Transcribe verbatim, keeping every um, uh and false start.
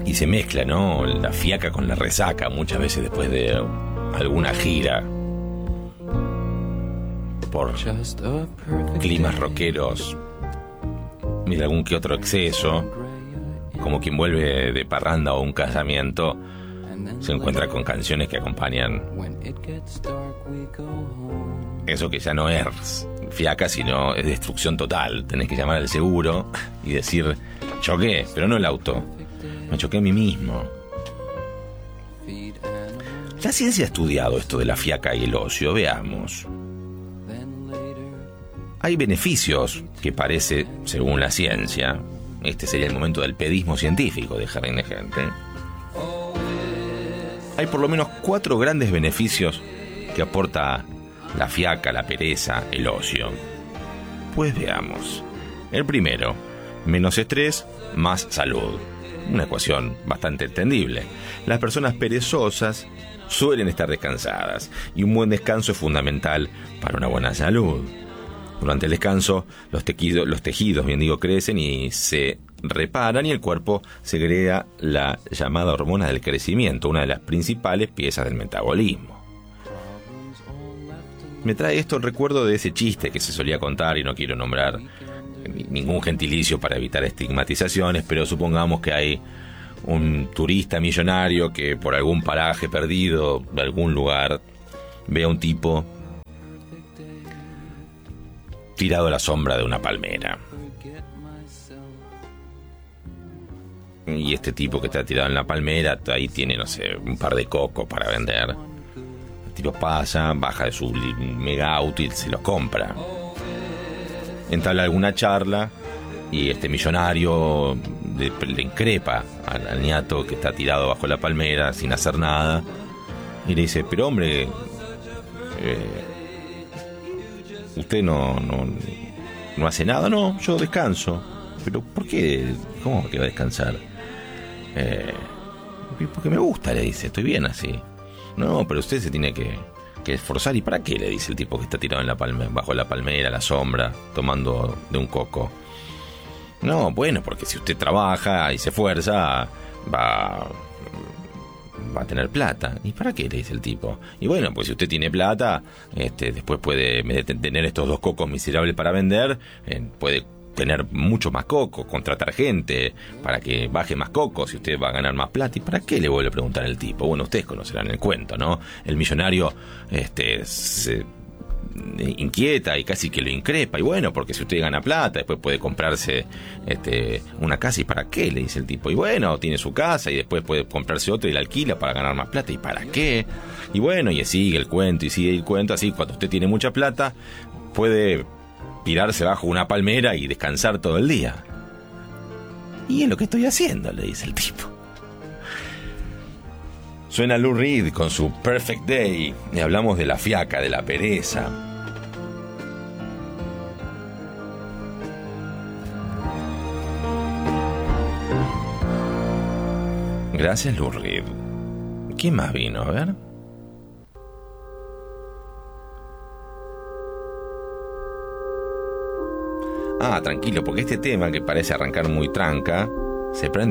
Y se mezcla, ¿no? La fiaca con la resaca, muchas veces después de alguna gira por climas rockeros y de algún que otro exceso, como quien vuelve de parranda o un casamiento, se encuentra con canciones que acompañan eso que ya no es fiaca, sino es destrucción total. Tenés que llamar al seguro y decir: choqué, pero no el auto, me choqué a mí mismo. La ciencia ha estudiado esto de la fiaca y el ocio. Veamos. Hay beneficios que parece, según la ciencia, este sería el momento del pedismo científico de Jardín de Gente. Hay por lo menos cuatro grandes beneficios que aporta la fiaca, la pereza, el ocio. Pues veamos. El primero, menos estrés, más salud. Una ecuación bastante entendible. Las personas perezosas suelen estar descansadas y un buen descanso es fundamental para una buena salud. Durante el descanso, los tejidos, los tejidos, bien digo, crecen y se reparan y el cuerpo segrega la llamada hormona del crecimiento, una de las principales piezas del metabolismo. Me trae esto el recuerdo de ese chiste que se solía contar, y no quiero nombrar ningún gentilicio para evitar estigmatizaciones, pero supongamos que hay un turista millonario que por algún paraje perdido de algún lugar ve a un tipo tirado a la sombra de una palmera. Y este tipo que está tirado en la palmera, ahí tiene, no sé, un par de cocos para vender. El tipo pasa, baja de su mega auto y se los compra. Entabla alguna charla y este millonario le, le increpa al, al niato que está tirado bajo la palmera sin hacer nada. Y le dice: pero hombre, eh, ¿usted no, no, no hace nada? No, yo descanso. ¿Pero por qué? ¿Cómo que va a descansar? Eh, porque me gusta, le dice, estoy bien así. No, pero usted se tiene que, que esforzar. ¿Y para qué? Le dice el tipo que está tirado en la palme, bajo la palmera, la sombra, tomando de un coco. No, bueno, porque si usted trabaja y se esfuerza, va... va a tener plata. ¿Y para qué? Le dice el tipo. Y bueno, pues si usted tiene plata, este, después puede, en vez de tener estos dos cocos miserables para vender, eh, puede tener mucho más cocos, contratar gente para que baje más cocos y usted va a ganar más plata. ¿Y para qué? Le vuelve a preguntar el tipo. Bueno, ustedes conocerán el cuento, ¿no? El millonario este, se inquieta y casi que lo increpa. Y bueno, porque si usted gana plata, después puede comprarse este, una casa. ¿Y para qué? Le dice el tipo. Y bueno, tiene su casa y después puede comprarse otra y la alquila para ganar más plata. ¿Y para qué? Y bueno, y sigue el cuento y sigue el cuento. Así, cuando usted tiene mucha plata, puede tirarse bajo una palmera y descansar todo el día. Y es lo que estoy haciendo, le dice el tipo. Suena Lou Reed con su Perfect Day y hablamos de la fiaca, de la pereza. Gracias, Lou Reed. ¿Quién más vino? A ver. Ah, tranquilo, porque este tema, que parece arrancar muy tranca, se prende